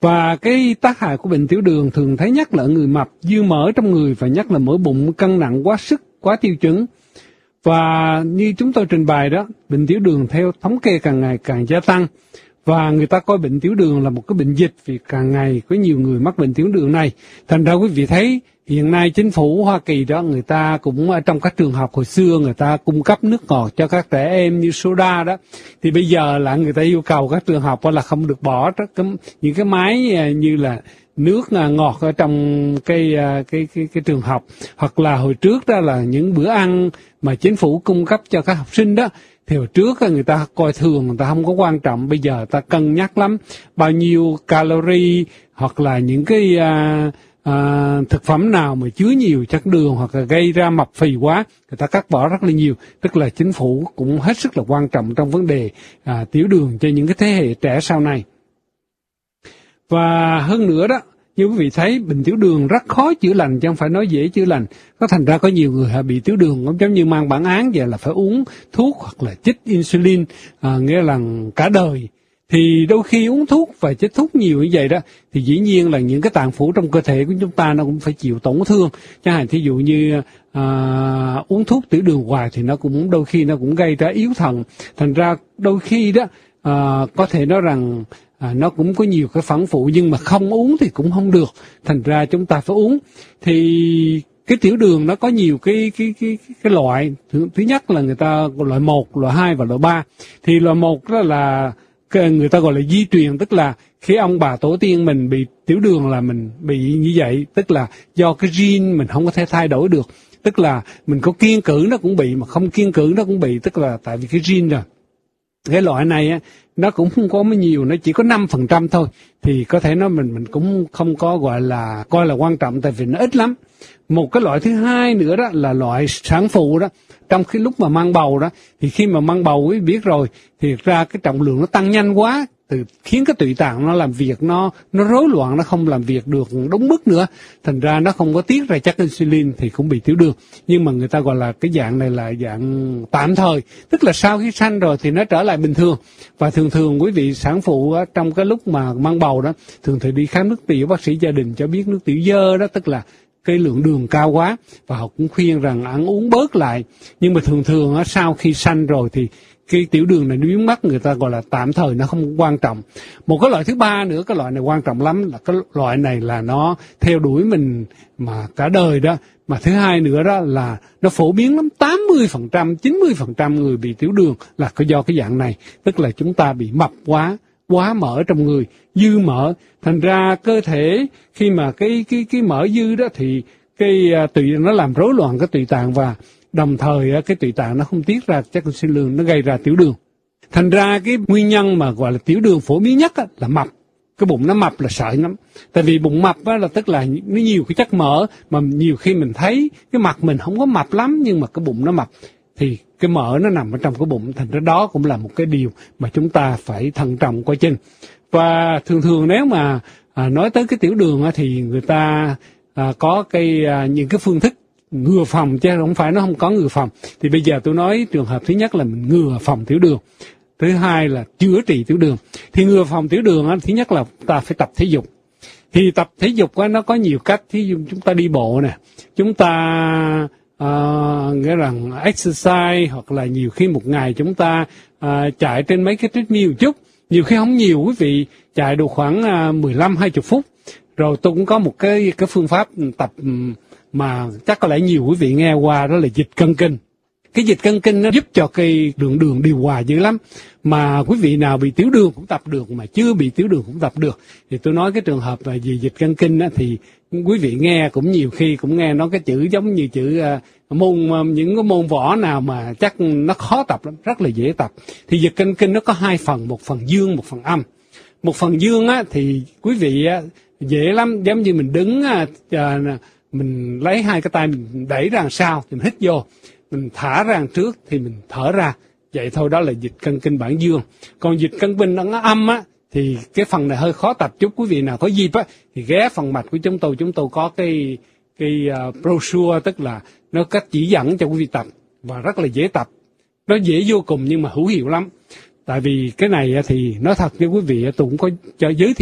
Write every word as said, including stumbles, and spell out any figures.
Và cái tác hại của bệnh tiểu đường thường thấy nhất là ở người mập, dư mỡ trong người và nhất là mỡ bụng, cân nặng quá sức, quá tiêu chuẩn. Và như chúng tôi trình bày đó, bệnh tiểu đường theo thống kê càng ngày càng gia tăng. Và người ta coi bệnh tiểu đường là một cái bệnh dịch vì càng ngày có nhiều người mắc bệnh tiểu đường này. Thành ra quý vị thấy hiện nay chính phủ Hoa Kỳ đó, người ta cũng trong các trường học hồi xưa người ta cung cấp nước ngọt cho các trẻ em như soda đó. Thì bây giờ là người ta yêu cầu các trường học là không được bỏ cái, những cái máy như là nước ngọt ở trong cái, cái, cái, cái trường học. Hoặc là hồi trước đó là những bữa ăn mà chính phủ cung cấp cho các học sinh đó. Thì hồi trước người ta coi thường, người ta không có quan trọng, bây giờ người ta cân nhắc lắm. Bao nhiêu calorie hoặc là những cái à, à, thực phẩm nào mà chứa nhiều chất đường hoặc là gây ra mập phì quá, người ta cắt bỏ rất là nhiều. Tức là chính phủ cũng hết sức là quan trọng trong vấn đề à, tiểu đường cho những cái thế hệ trẻ sau này. Và hơn nữa đó, như quý vị thấy, bệnh tiểu đường rất khó chữa lành, chứ không phải nói dễ chữa lành. Có thành ra có nhiều người bị tiểu đường cũng giống như mang bản án vậy, là phải uống thuốc hoặc là chích insulin, à, nghĩa là cả đời. Thì đôi khi uống thuốc và chích thuốc nhiều như vậy đó, thì dĩ nhiên là những cái tạng phủ trong cơ thể của chúng ta nó cũng phải chịu tổn thương. Chẳng hạn thí dụ như à, uống thuốc tiểu đường hoài thì nó cũng đôi khi nó cũng gây ra yếu thận. Thành ra đôi khi đó à, có thể nói rằng À, nó cũng có nhiều cái phản phụ, nhưng mà không uống thì cũng không được. Thành ra chúng ta phải uống. Thì cái tiểu đường nó có nhiều cái cái cái cái loại. Thứ, thứ nhất là người ta loại một, loại hai và loại ba. Thì loại một đó là người ta gọi là di truyền, tức là khi ông bà tổ tiên mình bị tiểu đường là mình bị như vậy, tức là do cái gene mình không có thể thay đổi được. Tức là mình có kiêng cữ nó cũng bị, mà không kiêng cữ nó cũng bị, tức là tại vì cái gene rồi. Cái loại này á, nó cũng không có mấy nhiều, nó chỉ có năm phần trăm thôi. Thì có thể nói mình mình cũng không có gọi là coi là quan trọng, tại vì nó ít lắm. Một cái loại thứ hai nữa đó là loại sản phụ đó. Trong khi lúc mà mang bầu đó, thì khi mà mang bầu quý vị biết rồi, thì ra cái trọng lượng nó tăng nhanh quá, từ khiến cái tụy tạng nó làm việc nó nó rối loạn, nó không làm việc được đúng mức nữa, thành ra nó không có tiết ra chất insulin thì cũng bị tiểu đường. Nhưng mà người ta gọi là cái dạng này là dạng tạm thời, tức là sau khi sanh rồi thì nó trở lại bình thường. Và thường thường quý vị sản phụ á, trong cái lúc mà mang bầu đó, thường thì đi khám nước tiểu, bác sĩ gia đình cho biết nước tiểu dơ đó, tức là cái lượng đường cao quá, và họ cũng khuyên rằng ăn uống bớt lại. Nhưng mà thường thường á, sau khi sanh rồi thì cái tiểu đường này nó biến mất, người ta gọi là tạm thời, nó không quan trọng. Một cái loại thứ ba nữa, cái loại này quan trọng lắm, là cái loại này là nó theo đuổi mình mà cả đời đó. Mà thứ hai nữa đó là nó phổ biến lắm, tám mươi phần trăm, chín mươi phần trăm người bị tiểu đường là do cái dạng này, tức là chúng ta bị mập quá, quá mỡ trong người, dư mỡ. Thành ra cơ thể khi mà cái cái cái mỡ dư đó thì cái tụy nó làm rối loạn cái tụy tạng, và đồng thời cái tụy tạng nó không tiết ra chất insulin, nó gây ra tiểu đường. Thành ra cái nguyên nhân mà gọi là tiểu đường phổ biến nhất là mập. Cái bụng nó mập là sợ lắm. Tại vì bụng mập á, là tức là nó nhiều cái chất mỡ, mà nhiều khi mình thấy cái mặt mình không có mập lắm, nhưng mà cái bụng nó mập thì cái mỡ nó nằm ở trong cái bụng. Thành ra đó cũng là một cái điều mà chúng ta phải thận trọng coi chừng. Và thường thường nếu mà à, nói tới cái tiểu đường á, thì người ta à, có cái à, những cái phương thức ngừa phòng, chứ không phải nó không có ngừa phòng. Thì bây giờ tôi nói trường hợp thứ nhất là mình ngừa phòng tiểu đường, thứ hai là chữa trị tiểu đường. Thì ngừa phòng tiểu đường á, thứ nhất là ta phải tập thể dục. Thì tập thể dục á, nó có nhiều cách. Thí dụ chúng ta đi bộ nè, chúng ta uh, nghĩa là exercise, hoặc là nhiều khi một ngày chúng ta uh, chạy trên mấy cái treadmill một chút. Nhiều khi không nhiều, quý vị chạy được khoảng uh, mười lăm hai mươi phút. Rồi tôi cũng có một cái cái phương pháp tập mà chắc có lẽ nhiều quý vị nghe qua, đó là dịch cân kinh. Cái dịch cân kinh nó giúp cho cái lượng đường điều hòa dữ lắm. Mà quý vị nào bị tiểu đường cũng tập được, mà chưa bị tiểu đường cũng tập được. Thì tôi nói cái trường hợp là về dịch cân kinh á, thì quý vị nghe cũng nhiều khi cũng nghe nó cái chữ giống như chữ uh, môn uh, những cái môn võ nào mà chắc nó khó tập lắm, rất là dễ tập. Thì dịch cân kinh nó có hai phần, một phần dương, một phần âm. Một phần dương á thì quý vị á, dễ lắm, giống như mình đứng á, uh, mình lấy hai cái tay mình đẩy ra đằng sau thì mình hít vô, mình thả ra đằng trước thì mình thở ra, vậy thôi. Đó là dịch cân kinh bản dương. Còn dịch cân kinh nó âm á thì cái phần này hơi khó tập chút. Quý vị nào có dịp á thì ghé phần mạch của chúng tôi, chúng tôi có cái cái uh, brochure, tức là nó cách chỉ dẫn cho quý vị tập, và rất là dễ tập, nó dễ vô cùng nhưng mà hữu hiệu lắm. Tại vì cái này thì nói thật với quý vị, tôi cũng có cho giới thiệu